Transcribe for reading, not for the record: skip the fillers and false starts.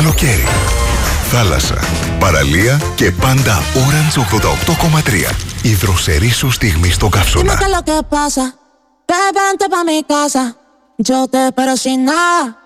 καλοκαίρι. Θάλασσα, παραλία και πάντα Orange 88,3. Η δροσερή σου στιγμή στον καύσωνα. Dime qué es lo que pasa, que vente pa' mi casa. Yo te espero sin nada.